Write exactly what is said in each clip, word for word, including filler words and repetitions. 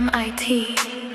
M I T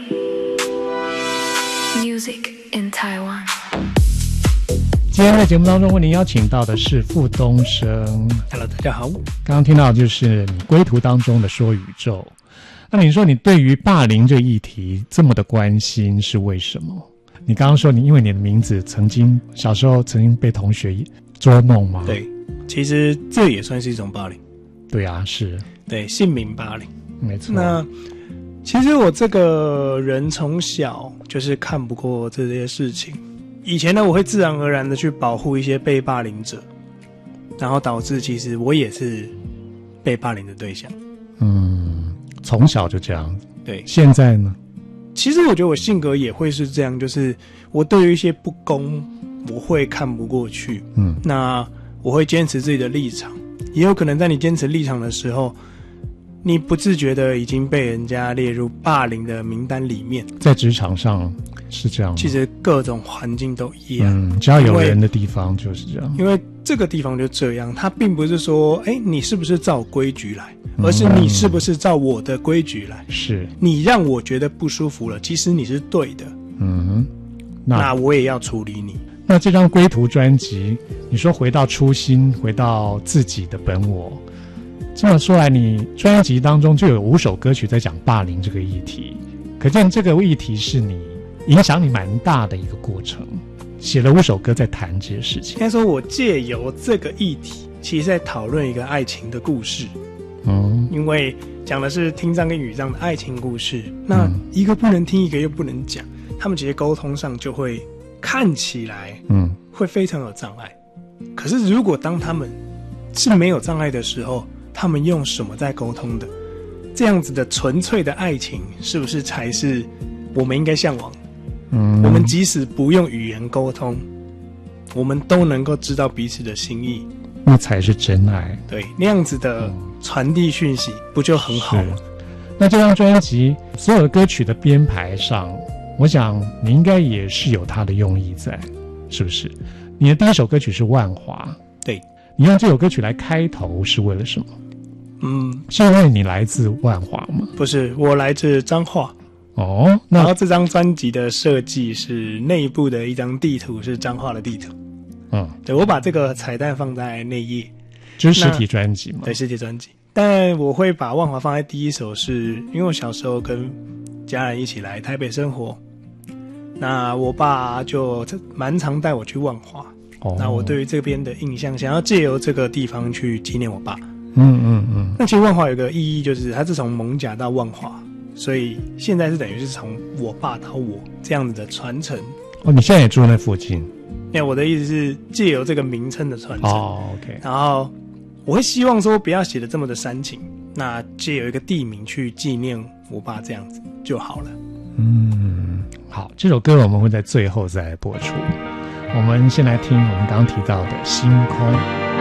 Music in Taiwan。 今天在节目当中为您邀请到的是傅东升。 Hello， 大家好。 刚刚听到就是你归途当中的说宇宙，那你说你对于霸凌这个议题这么的关心是为什么？你刚刚说你因为你的名字曾经小时候曾经被同学捉弄吗？ 对，其实这也算是一种霸凌。 对啊，是， 对，姓名霸凌， 没错。 那其实我这个人从小就是看不过这些事情，以前呢我会自然而然的去保护一些被霸凌者，然后导致其实我也是被霸凌的对象。 嗯，从小就这样。 对， 现在呢？ 其实我觉得我性格也会是这样，就是我对于一些不公我会看不过去， 嗯， 那我会坚持自己的立场，也有可能在你坚持立场的时候，你不自觉的已经被人家列入霸凌的名单里面。在职场上是这样吗？ 其实各种环境都一样， 嗯，只要有人的地方就是这样。 因为这个地方就这样，它并不是说哎，你是不是照规矩来，而是你是不是照我的规矩来， 是你让我觉得不舒服了，其实你是对的， 嗯，那那我也要处理你。 那这张归途专辑，你说回到初心，回到自己的本我，这么说来，你专辑当中就有五首歌曲在讲霸凌这个议题，可见这个议题是你影响你蛮大的一个过程，写了五首歌在谈这些事情。 应该说我借由这个议题其实在讨论一个爱情的故事， 嗯， 因为讲的是听障跟语障的爱情故事，那一个不能听一个又不能讲，他们其实沟通上就会看起来嗯会非常有障碍，可是如果当他们是没有障碍的时候，他们用什么在沟通的？这样子的纯粹的爱情是不是才是我们应该向往？嗯，我们即使不用语言沟通，我们都能够知道彼此的心意， 那才是真爱。 对，那样子的传递讯息不就很好吗？ 那这张专辑所有的歌曲的编排上，我想你应该也是有它的用意在，是不是？你的第一首歌曲是《万华》， 对， 你用这首歌曲来开头是为了什么？ 嗯， 是因为你来自万华吗？ 不是，我来自彰化。 哦，那然后这张专辑的设计是内部的一张地图，是彰化的地图。嗯，对，我把这个彩蛋放在内页， 就是实体专辑嘛。 对，实体专辑。但我会把万华放在第一首是，因为我小时候跟家人一起来台北生活，那我爸就蛮常带我去万华。哦，那我对于这边的印象，想要借由这个地方去纪念我爸。 嗯嗯嗯。 那其实万华有个意义，就是它是从艋舺到万华，所以现在是等于是从我爸到我这样子的传承。 哦，你现在也住那附近？ 那我的意思是借由这个名称的传承。 哦 ，OK。 然后我会希望说不要写的这么的煽情，那借由一个地名去纪念我爸，这样子就好了。 嗯，好，这首歌我们会在最后再播出。我们先来听我们刚刚提到的《星空》。